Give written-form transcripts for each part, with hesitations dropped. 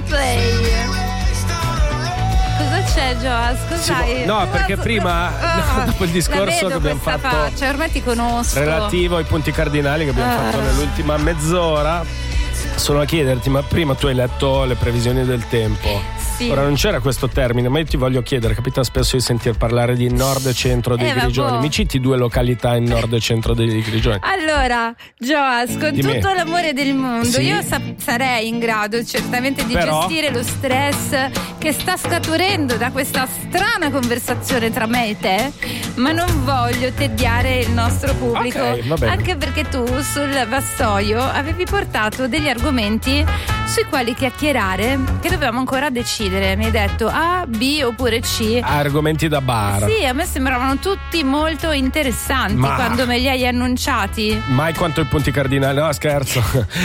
Coldplay. Cosa c'è, Joas? Cos'hai? No, perché prima, dopo il discorso che abbiamo fatto faccia, ormai ti conosco, relativo ai punti cardinali che abbiamo fatto nell'ultima mezz'ora, sono a chiederti, ma prima tu hai letto le previsioni del tempo? Sì. Ora non c'era questo termine, ma io ti voglio chiedere, capita spesso di sentir parlare di nord e centro dei Grigioni. Mi citi 2 località in nord e centro dei Grigioni? Allora, Joas, con tutto l'amore del mondo, io sarei in grado certamente di gestire lo stress che sta scaturendo da questa strana conversazione tra me e te, ma non voglio tediare il nostro pubblico, anche perché tu sul vassoio avevi portato degli argomenti sui quali chiacchierare che dovevamo ancora decidere. Mi hai detto A, B oppure C. Argomenti da bar. Sì, a me sembravano tutti molto interessanti quando me li hai annunciati. Mai quanto i punti cardinali. No, scherzo.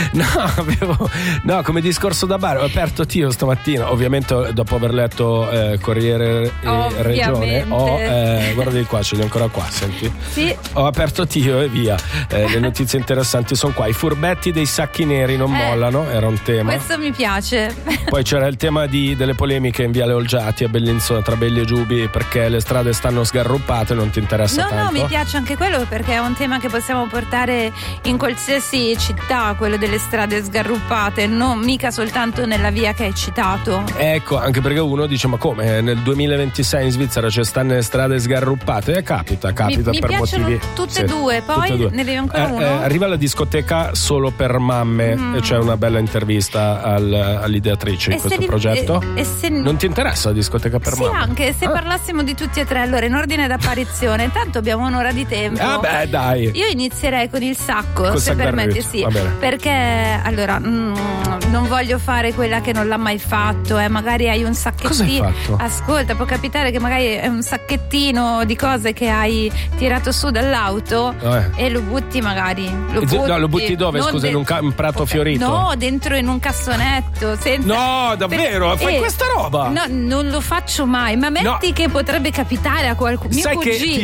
No, come discorso da bar ho aperto Tio stamattina, ovviamente dopo aver letto Corriere e Regione guarda di qua, ce li ho ancora qua, senti? Sì. Ho aperto Tio e via. Le notizie interessanti sono qua. I furbetti dei sacchi neri non mollano, era un tema. Questo mi piace. Poi c'era il tema delle polemiche in Viale Olgiati a Bellinzona tra Belli e Giubi, perché le strade stanno sgarruppate. Non ti interessa tanto? No, mi piace anche quello, perché è un tema che possiamo portare in qualsiasi città, quello delle strade sgarruppate, non mica soltanto nella via che hai citato. Ecco, anche perché uno dice, ma come nel 2026 in Svizzera ci stanno le strade sgarruppate? Capita mi per motivi tutte e due. Poi ne devi ancora uno. Arriva la discoteca Solo per mamme e c'è una bella intervista all'ideatrice di questo progetto. Non ti interessa la discoteca per mamme? Sì, anche se parlassimo di tutti e tre. Allora, in ordine d'apparizione, tanto abbiamo un'ora di tempo. Dai. Io inizierei con il sacco, se permetti, sì. Perché allora non voglio fare quella che non l'ha mai fatto, magari hai un sacchettino. Cosa hai fatto? Ascolta, può capitare che magari è un sacchettino di cose che hai tirato su dall'auto e lo butti magari. Lo butti dove? Scusa, in un prato fiorito? No, dentro in un cassonetto. No, davvero? Fai questa roba? No, non lo faccio mai, ma metti che potrebbe capitare a qualcuno. Mio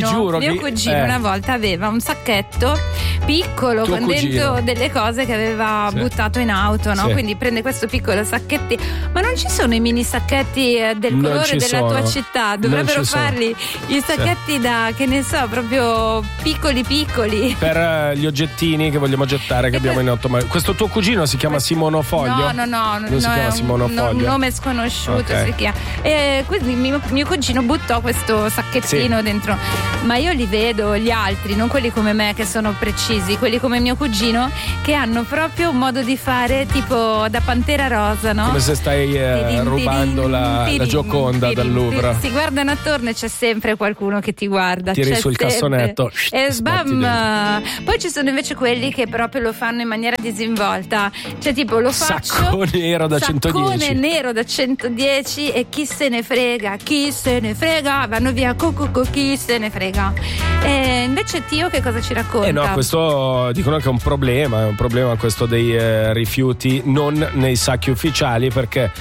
cugino una volta aveva un sacchetto piccolo con dentro delle cose che aveva buttato in auto, no? Quindi prende questo piccolo sacchettino. Ma non ci sono i mini sacchetti del colore della tua città? Dovrebbero farli i sacchetti da, che ne so, proprio piccoli per gli oggettini che vogliamo gettare, che abbiamo in auto. Questo tuo cugino si chiama Simono Foglio? No, non si chiama Simono Foglio. Un nome sconosciuto si chiama. E quindi mio cugino buttò questo sacchettino dentro. Ma io li vedo gli altri, non quelli come me che sono precisi, quelli come mio cugino che hanno proprio un modo di fare tipo da Pantera Rosa, no? Come se stai rubando la Gioconda dal Louvre. Si guardano attorno e c'è sempre qualcuno che ti guarda. Tiri sul cassonetto e sbam. Poi ci sono invece quelli che proprio lo fanno in maniera disinvolta, cioè tipo lo faccio saccone nero da 110. Saccone nero da 110 e chi se ne frega, vanno via chi se ne frega. E invece Tio che cosa ci racconta? No, questo dicono che è un problema questo dei rifiuti non nei sacchi ufficiali, perché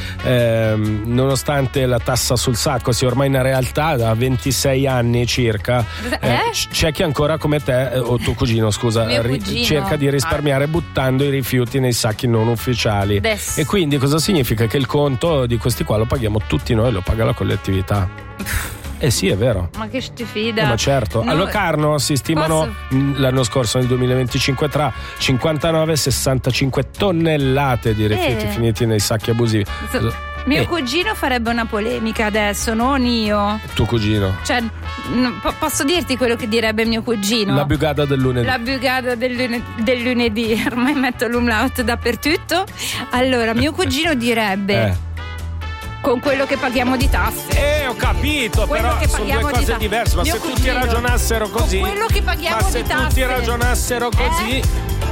nonostante la tassa sul sacco sia ormai una realtà da 26 anni circa, c'è chi ancora come te o tuo cugino, scusa, cerca di risparmiare buttando i rifiuti nei sacchi non ufficiali. E quindi cosa significa? Che il conto di questi qua lo paghiamo tutti noi, lo paga la collettività. Sì, è vero. Ma che stupida. Ma certo. A Locarno si stimano l'anno scorso, nel 2025, tra 59 e 65 tonnellate di rifiuti finiti nei sacchi abusivi. Mio cugino farebbe una polemica adesso, non io. Tuo cugino? Cioè, posso dirti quello che direbbe mio cugino? La bugada del lunedì. La bugada del lunedì. Ormai metto l'umlaut dappertutto. Allora, mio cugino direbbe con quello che paghiamo di tasse. Ho capito, però sono due cose diverse. Ma se tutti ragionassero così, con quello che paghiamo di tasse, tutti ragionassero così,